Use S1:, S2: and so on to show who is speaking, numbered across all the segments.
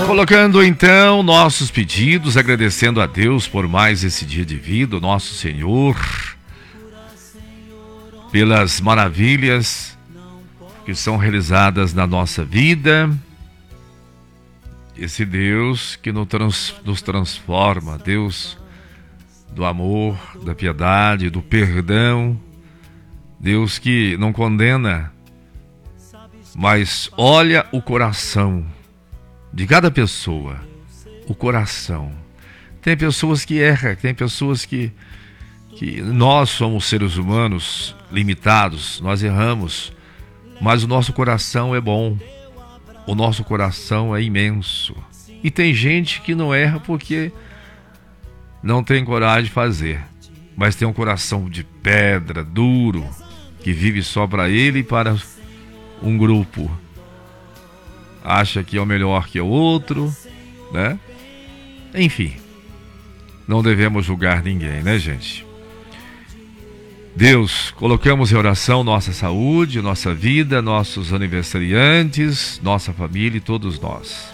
S1: Colocando então nossos pedidos, agradecendo a Deus por mais esse dia de vida, nosso Senhor, pelas maravilhas que são realizadas na nossa vida. Esse Deus que nos transforma, Deus do amor, da piedade, do perdão, Deus que não condena, mas olha o coração de cada pessoa, o coração. Tem pessoas que erram, tem pessoas que nós somos seres humanos limitados, nós erramos, mas o nosso coração é bom, o nosso coração é imenso. E tem gente que não erra porque não tem coragem de fazer, mas tem um coração de pedra, duro, que vive só para ele e para um grupo. Acha que é o melhor que o outro, né? Enfim, não devemos julgar ninguém, né, gente? Deus, colocamos em oração nossa saúde, nossa vida, nossos aniversariantes, nossa família e todos nós.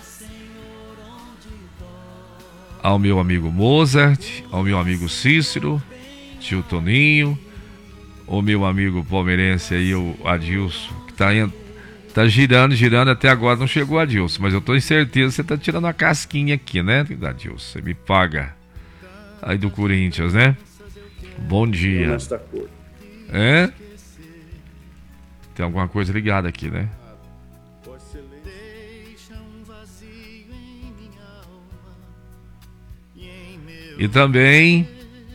S1: Ao meu amigo Mozart, ao meu amigo Cícero, tio Toninho, o meu amigo palmeirense aí, o Adilson, que tá girando, até agora não chegou, Adilson, mas eu tô em certeza que você tá tirando uma casquinha aqui, né, Adilson? Você me paga aí do Corinthians, né? Bom dia. É? Tem alguma coisa ligada aqui, né? E também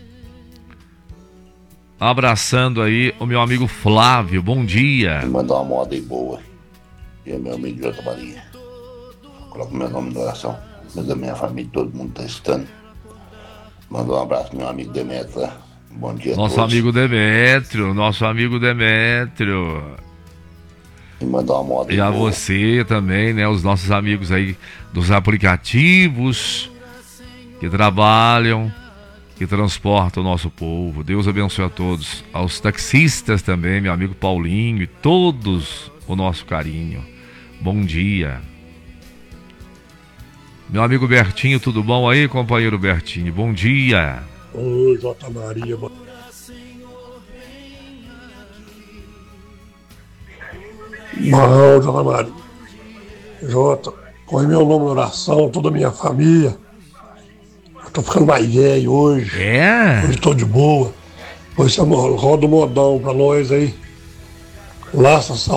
S1: abraçando aí o meu amigo Flávio. Bom dia.
S2: Vou mandar uma moda aí boa. E é meu amigo Jota Maria. Coloca meu nome na oração. Mas da minha família, todo mundo tá estando. Manda um abraço pro meu amigo Demetrio, tá? Bom dia a todos.
S1: Nosso amigo Demetrio.
S2: E mandar uma moda aí
S1: e a
S2: boa.
S1: você também, né? Os nossos amigos aí dos aplicativos que trabalham, que transportam o nosso povo. Deus abençoe a todos. Aos taxistas também, meu amigo Paulinho, e todos o nosso carinho. Bom dia. Meu amigo Bertinho, tudo bom aí, companheiro Bertinho? Bom dia.
S3: Oi, Jota Maria. Não, Jota Maria. Jota, põe meu nome na oração, toda a minha família. Eu tô ficando mais velho hoje.
S1: É?
S3: Hoje tô de boa. Pois você roda o modão pra nós aí. Laça